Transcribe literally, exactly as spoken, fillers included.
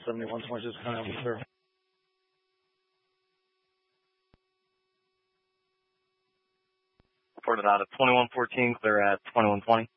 seventy-one twenty-six, kind of clear. Reported out at twenty-one fourteen, clear at twenty-one twenty.